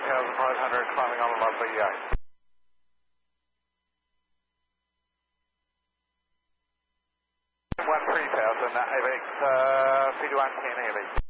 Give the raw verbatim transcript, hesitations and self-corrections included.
thousand five hundred climbing on the Lovely eight. one three thousand, A V X uh, P one ten Ely.